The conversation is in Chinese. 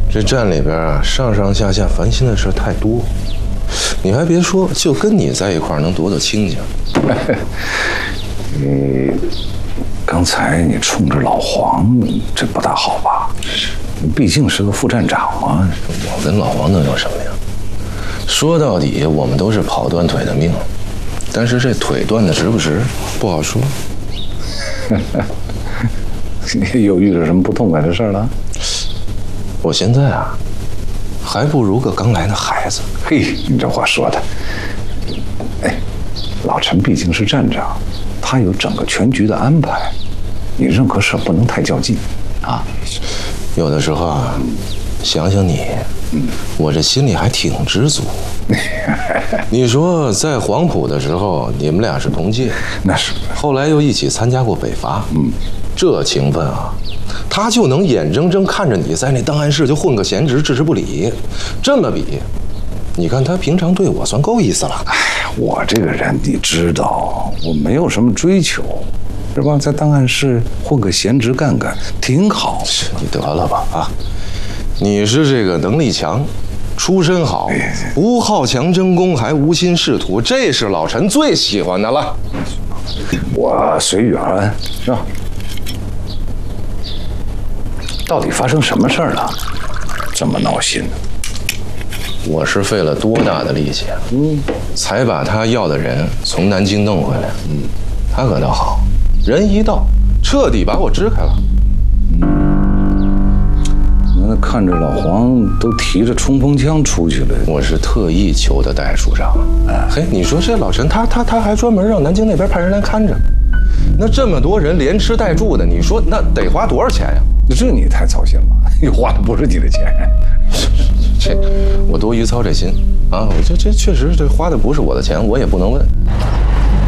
这站里边啊，上上下下烦心的事太多。你还别说，就跟你在一块儿能多亲家。 刚才你冲着老黄，这不大好吧？毕竟是个副站长嘛。 我跟老黄能有什么呀？说到底，我们都是跑断腿的命，但是这腿断的值不值，不好说。 你又遇着什么不痛快的事了？ 我现在啊，还不如个刚来的孩子。 嘿，你这话说的。哎，老陈毕竟是站长，他有整个全局的安排，你任何事不能太较劲啊。 有的时候啊，想想你，我这心里还挺知足。你说在黄埔的时候，你们俩是同届， 那是， 后来又一起参加过北伐，这情分啊，他就能眼睁睁看着你在那档案室就混个闲职，置之不理。这么比，你看他平常对我算够意思了。 哎，我这个人你知道，我没有什么追求，是吧？在档案室混个闲职干干挺好。 你得了吧啊！你是这个能力强，出身好，不好强争功，还无心仕途，这是老陈最喜欢的了。 我随遇而安，是吧？到底发生什么事儿了？这么闹心呢？ 我是费了多大的力气啊！才把他要的人从南京弄回来。他可倒好，人一到，彻底把我支开了。 那看着老黄都提着冲锋枪出去了， 我是特意求的戴处长。嘿，你说这老陈他还专门让南京那边派人来看着，那这么多人连吃带住的，你说那得花多少钱呀？ 这你太操心了，你花的不是你的钱。 这我多余操这心啊！我这确实这花的不是我的钱，我也不能问。